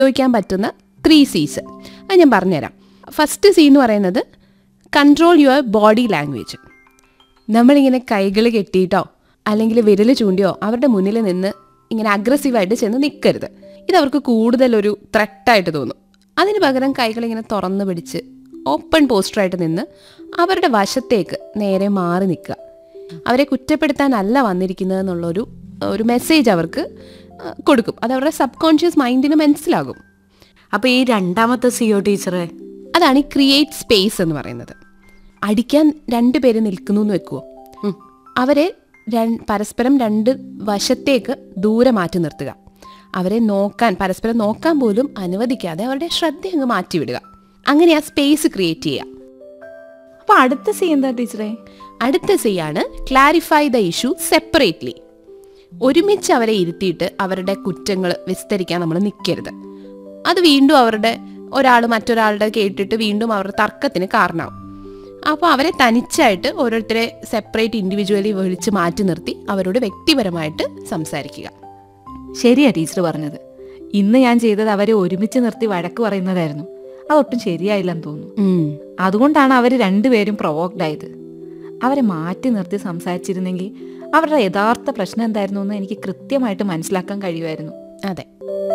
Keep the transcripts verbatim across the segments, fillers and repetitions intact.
ഉപയോഗിക്കാൻ പറ്റുന്ന ത്രീ സീസ് അത് ഞാൻ പറഞ്ഞുതരാം. ഫസ്റ്റ് സി എന്ന് പറയുന്നത് കൺട്രോൾ യുവർ ബോഡി ലാംഗ്വേജ്. നമ്മളിങ്ങനെ കൈകൾ കെട്ടിയിട്ടോ അല്ലെങ്കിൽ വിരൽ ചൂണ്ടിയോ അവരുടെ മുന്നിൽ നിന്ന് ഇങ്ങനെ അഗ്രസീവായിട്ട് ചെന്ന് നിൽക്കരുത്. ഇതവർക്ക് കൂടുതലൊരു ത്രെട്ടായിട്ട് തോന്നും. അതിന് പകരം കൈകളിങ്ങനെ തുറന്നു പിടിച്ച് ഓപ്പൺ പോസ്റ്ററായിട്ട് നിന്ന് അവരുടെ വശത്തേക്ക് നേരെ മാറി നിൽക്കുക. അവരെ കുറ്റപ്പെടുത്താനല്ല വന്നിരിക്കുന്നതെന്നുള്ളൊരു ഒരു മെസ്സേജ് അവർക്ക് കൊടുക്കും. അത് അവരുടെ സബ് കോൺഷ്യസ് മൈൻഡിന് മനസ്സിലാകും. അപ്പോൾ ഈ രണ്ടാമത്തെ സിഒ ടീച്ചറെ, അതാണ് ഈ ക്രിയേറ്റ് സ്പേസ് എന്ന് പറയുന്നത്. അടിക്കാൻ രണ്ട് പേര് നിൽക്കുന്നു എന്ന് വെക്കുമോ, അവരെ പരസ്പരം രണ്ട് വശത്തേക്ക് ദൂരെ മാറ്റി നിർത്തുക. അവരെ നോക്കാൻ പരസ്പരം നോക്കാൻ പോലും അനുവദിക്കാതെ അവരുടെ ശ്രദ്ധ അങ്ങ് മാറ്റിവിടുക. അങ്ങനെ ആ സ്പേസ് ക്രിയേറ്റ് ചെയ്യുക. അപ്പോൾ അടുത്ത സി എന്താ ടീച്ചറെ? അടുത്ത സി ആണ് ക്ലാരിഫൈ ദ ഇഷ്യൂ സെപ്പറേറ്റ്ലി. ഒരുമിച്ച് അവരെ ഇരുത്തിയിട്ട് അവരുടെ കുറ്റങ്ങൾ വിസ്തരിക്കാൻ നമ്മൾ നിൽക്കരുത്. അത് വീണ്ടും അവരുടെ ഒരാൾ മറ്റൊരാളുടെ കേട്ടിട്ട് വീണ്ടും അവരുടെ തർക്കത്തിന് കാരണമാവും. അപ്പോൾ അവരെ തനിച്ചായിട്ട് ഓരോരുത്തരെ സെപ്പറേറ്റ് ഇൻഡിവിജ്വലി വിളിച്ച് മാറ്റി നിർത്തി അവരോട് വ്യക്തിപരമായിട്ട് സംസാരിക്കുക. ശരിയാ ടീച്ചർ പറഞ്ഞത്. ഇന്ന് ഞാൻ ചെയ്തത് അവരെ ഒരുമിച്ച് നിർത്തി വഴക്ക് പറയുന്നതായിരുന്നു. അതൊട്ടും ശരിയായില്ലെന്ന് തോന്നുന്നു. അതുകൊണ്ടാണ് അവർ രണ്ടുപേരും പ്രൊവോക്ഡ് ആയത്. അവരെ മാറ്റി നിർത്തി സംസാരിച്ചിരുന്നെങ്കിൽ അവരുടെ യഥാർത്ഥ പ്രശ്നം എന്തായിരുന്നു എന്ന് എനിക്ക് കൃത്യമായിട്ട് മനസ്സിലാക്കാൻ കഴിയുമായിരുന്നു. അതെ.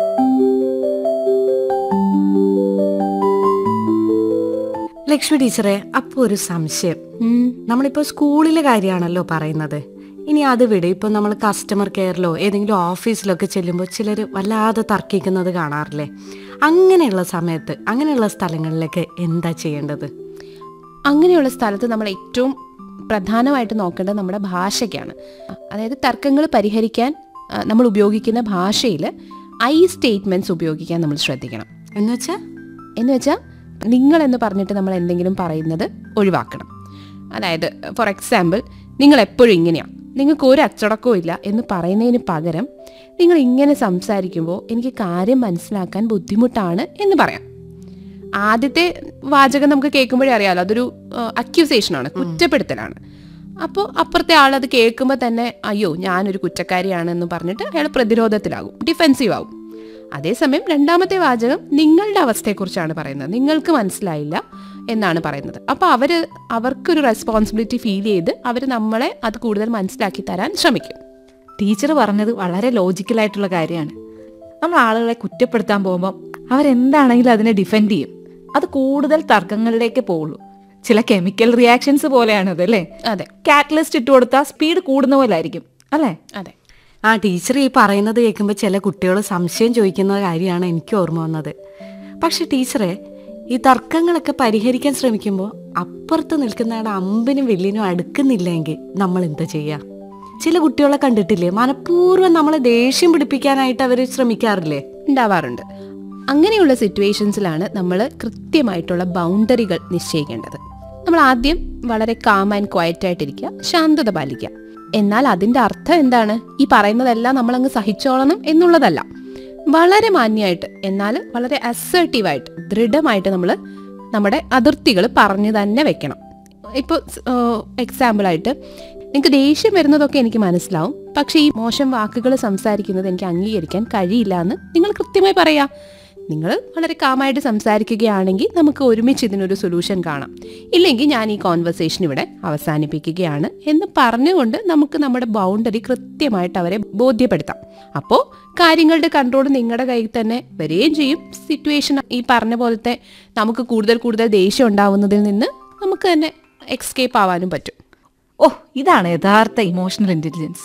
ലക്ഷ്മി ടീച്ചറെ, അപ്പോൾ ഒരു സംശയം. നമ്മളിപ്പോൾ സ്കൂളിലെ കാര്യമാണല്ലോ പറയുന്നത്. ഇനി അത് വിട്, ഇപ്പോൾ നമ്മൾ കസ്റ്റമർ കെയറിലോ ഏതെങ്കിലും ഓഫീസിലൊക്കെ ചെല്ലുമ്പോൾ ചിലർ വല്ലാതെ തർക്കിക്കുന്നത് കാണാറില്ലേ? അങ്ങനെയുള്ള സമയത്ത് അങ്ങനെയുള്ള സ്ഥലങ്ങളിലൊക്കെ എന്താ ചെയ്യേണ്ടത്? അങ്ങനെയുള്ള സ്ഥലത്ത് നമ്മൾ ഏറ്റവും പ്രധാനമായിട്ട് നോക്കേണ്ടത് നമ്മുടെ ഭാഷയ്ക്കാണ്. അതായത് തർക്കങ്ങൾ പരിഹരിക്കാൻ നമ്മൾ ഉപയോഗിക്കുന്ന ഭാഷയിൽ ഐ സ്റ്റേറ്റ്മെൻറ്റ്സ് ഉപയോഗിക്കാൻ നമ്മൾ ശ്രദ്ധിക്കണം. എന്ന് വെച്ചാൽ എന്ന് വെച്ചാൽ നിങ്ങളെന്ന് പറഞ്ഞിട്ട് നമ്മൾ എന്തെങ്കിലും പറയുന്നത് ഒഴിവാക്കണം. അതായത് ഫോർ എക്സാമ്പിൾ, നിങ്ങൾ എപ്പോഴും ഇങ്ങനെയാണ്, നിങ്ങൾക്ക് ഒരു അച്ചടക്കവും ഇല്ല എന്ന് പറയുന്നതിന് പകരം നിങ്ങൾ ഇങ്ങനെ സംസാരിക്കുമ്പോൾ എനിക്ക് കാര്യം മനസ്സിലാക്കാൻ ബുദ്ധിമുട്ടാണ് എന്ന് പറയാം. ആദ്യത്തെ വാചകം നമുക്ക് കേൾക്കുമ്പോഴേ അറിയാമല്ലോ, അതൊരു അക്യൂസേഷനാണ്, കുറ്റപ്പെടുത്തലാണ്. അപ്പോൾ അപ്പുറത്തെ ആളത് കേൾക്കുമ്പോൾ തന്നെ അയ്യോ ഞാനൊരു കുറ്റക്കാരിയാണെന്ന് പറഞ്ഞിട്ട് അയാൾ പ്രതിരോധത്തിലാകും, ഡിഫെൻസീവ് ആകും. അതേസമയം രണ്ടാമത്തെ വാചകം നിങ്ങളുടെ അവസ്ഥയെക്കുറിച്ചാണ് പറയുന്നത്, നിങ്ങൾക്ക് മനസ്സിലായില്ല എന്നാണ് പറയുന്നത്. അപ്പോൾ അവർ അവർക്കൊരു റെസ്പോൺസിബിലിറ്റി ഫീൽ ചെയ്ത് അവർ നമ്മളെ അത് കൂടുതൽ മനസ്സിലാക്കി തരാൻ ശ്രമിക്കും. ടീച്ചർ പറഞ്ഞത് വളരെ ലോജിക്കലായിട്ടുള്ള കാര്യമാണ്. നമ്മൾ ആളുകളെ കുറ്റപ്പെടുത്താൻ പോകുമ്പം അവരെന്താണെങ്കിലും അതിനെ ഡിഫെൻഡ് ചെയ്യും. അത് കൂടുതൽ തർക്കങ്ങളിലേക്ക് പോകുള്ളൂ. ചില കെമിക്കൽ റിയാക്ഷൻസ് പോലെയാണത് അല്ലേ? അതെ. കാറ്റലിസ്റ്റ് ഇട്ട് കൊടുത്താൽ സ്പീഡ് കൂടുന്ന പോലെ ആയിരിക്കും അല്ലേ? അതെ. ആ ടീച്ചർ ഈ പറയുന്നത് കേൾക്കുമ്പോൾ ചില കുട്ടികൾ സംശയം ചോദിക്കുന്ന കാര്യമാണ് എനിക്ക് ഓർമ്മ വന്നത്. പക്ഷെ ടീച്ചറെ, ഈ തർക്കങ്ങളൊക്കെ പരിഹരിക്കാൻ ശ്രമിക്കുമ്പോൾ അപ്പുറത്ത് നിൽക്കുന്നയാളുടെ അമ്പിനും വില്ലിനും അടുക്കുന്നില്ലെങ്കിൽ നമ്മൾ എന്താ ചെയ്യുക? ചില കുട്ടികളെ കണ്ടിട്ടില്ലേ, മനഃപൂർവ്വം നമ്മളെ ദേഷ്യം പിടിപ്പിക്കാനായിട്ട് അവർ ശ്രമിക്കാറില്ലേ? ഉണ്ടാവാറുണ്ട്. അങ്ങനെയുള്ള സിറ്റുവേഷൻസിലാണ് നമ്മൾ കൃത്യമായിട്ടുള്ള ബൗണ്ടറികൾ നിശ്ചയിക്കേണ്ടത്. നമ്മൾ ആദ്യം വളരെ കാം ആൻഡ് ക്വയറ്റ് ആയിട്ടിരിക്കുക, ശാന്തത പാലിക്കുക. എന്നാൽ അതിൻ്റെ അർത്ഥം എന്താണ്? ഈ പറയുന്നതെല്ലാം നമ്മളങ്ങ് സഹിച്ചോളണം എന്നുള്ളതല്ല. വളരെ മാന്യമായിട്ട് എന്നാൽ വളരെ അസേർട്ടീവായിട്ട് ദൃഢമായിട്ട് നമ്മൾ നമ്മുടെ അതിർത്തികൾ പറഞ്ഞു തന്നെ വെക്കണം. ഇപ്പോൾ എക്സാമ്പിളായിട്ട്, എനിക്ക് ദേഷ്യം വരുന്നതൊക്കെ എനിക്ക് മനസ്സിലാവും, പക്ഷേ ഈ മോശം വാക്കുകൾ സംസാരിക്കുന്നത് എനിക്ക് അംഗീകരിക്കാൻ കഴിയില്ല എന്ന് നിങ്ങൾ കൃത്യമായി പറയാം. നിങ്ങൾ വളരെ കാമായിട്ട് സംസാരിക്കുകയാണെങ്കിൽ നമുക്ക് ഒരുമിച്ച് ഇതിനൊരു സൊല്യൂഷൻ കാണാം. ഇല്ലെങ്കിൽ ഞാൻ ഈ കോൺവെർസേഷൻ ഇവിടെ അവസാനിപ്പിക്കുകയാണ് എന്ന് പറഞ്ഞുകൊണ്ട് നമുക്ക് നമ്മുടെ ബൗണ്ടറി കൃത്യമായിട്ട് അവരെ ബോധ്യപ്പെടുത്താം. അപ്പോൾ കാര്യങ്ങളുടെ കൺട്രോൾ നിങ്ങളുടെ കയ്യിൽ തന്നെ വരികയും ചെയ്യും. സിറ്റുവേഷൻ ഈ പറഞ്ഞ പോലത്തെ നമുക്ക് കൂടുതൽ കൂടുതൽ ദേഷ്യം ഉണ്ടാവുന്നതിൽ നിന്ന് നമുക്ക് തന്നെ എക്സ്കേപ്പ് ആവാനും പറ്റും. ഓ, ഇതാണ് യഥാർത്ഥ ഇമോഷണൽ ഇന്റലിജൻസ്.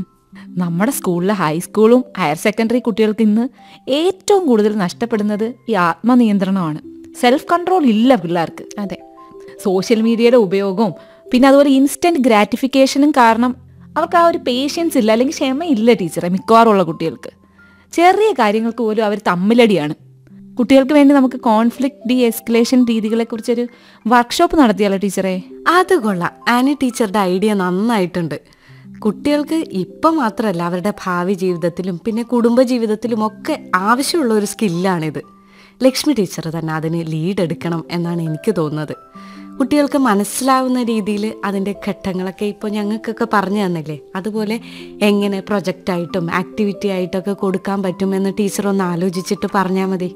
നമ്മുടെ സ്കൂളിലെ ഹൈസ്കൂളും ഹയർ സെക്കൻഡറി കുട്ടികൾക്ക് ഇന്ന് ഏറ്റവും കൂടുതൽ നഷ്ടപ്പെടുന്നത് ഈ ആത്മനിയന്ത്രണമാണ്. സെൽഫ് കൺട്രോൾ ഇല്ല പിള്ളേർക്ക്. അതെ. സോഷ്യൽ മീഡിയയുടെ ഉപയോഗവും പിന്നെ അതുപോലെ ഇൻസ്റ്റന്റ് ഗ്രാറ്റിഫിക്കേഷനും കാരണം അവർക്ക് ആ ഒരു പേഷ്യൻസ് ഇല്ല, അല്ലെങ്കിൽ ക്ഷമയില്ല ടീച്ചറെ. മിക്കവാറുള്ള കുട്ടികൾക്ക് ചെറിയ കാര്യങ്ങൾക്ക് പോലും അവർ തമ്മിലടിയാണ്. കുട്ടികൾക്ക് വേണ്ടി നമുക്ക് കോൺഫ്ലിക്റ്റ് ഡി എസ്കലേഷൻ രീതികളെ കുറിച്ചൊരു വർക്ക്ഷോപ്പ് നടത്തിയാലോ ടീച്ചറെ? അത് കൊള്ളാം. ആനി ടീച്ചറുടെ ഐഡിയ നന്നായിട്ടുണ്ട്. കുട്ടികൾക്ക് ഇപ്പം മാത്രമല്ല, അവരുടെ ഭാവി ജീവിതത്തിലും പിന്നെ കുടുംബ ജീവിതത്തിലും ഒക്കെ ആവശ്യമുള്ള ഒരു സ്കില്ലാണിത്. ലക്ഷ്മി ടീച്ചർ തന്നെ അതിന് ലീഡ് എടുക്കണം എന്നാണ് എനിക്ക് തോന്നുന്നത്. കുട്ടികൾക്ക് മനസ്സിലാവുന്ന രീതിയിൽ അതിൻ്റെ ഘട്ടങ്ങളൊക്കെ ഇപ്പോൾ ഞങ്ങൾക്കൊക്കെ പറഞ്ഞു തന്നില്ലേ, അതുപോലെ എങ്ങനെ പ്രൊജക്റ്റായിട്ടും ആക്ടിവിറ്റി ആയിട്ടൊക്കെ കൊടുക്കാൻ പറ്റുമെന്ന് ടീച്ചർ ഒന്ന് ആലോചിച്ചിട്ട് പറഞ്ഞാൽ മതി.